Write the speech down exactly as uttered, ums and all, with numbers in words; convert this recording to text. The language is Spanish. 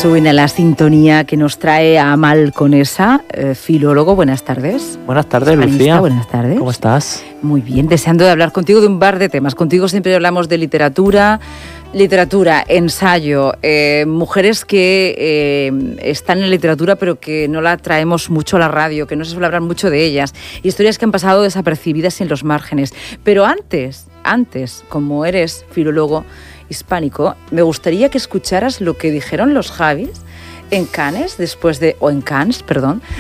Suena la sintonía que nos trae Amal Conesa, eh, filólogo. Buenas tardes. Buenas tardes, Hispanista, Lucía. Buenas tardes. ¿Cómo estás? Muy bien, deseando de hablar contigo de un par de temas. Contigo siempre hablamos de literatura, literatura, ensayo, eh, mujeres que eh, están en la literatura pero que no la traemos mucho a la radio, que no se suele hablar mucho de ellas, historias que han pasado desapercibidas en los márgenes. Pero antes, antes, como eres filólogo hispánico, me gustaría que escucharas lo que dijeron los Javis en Cannes, después de, o en Cannes, perdón,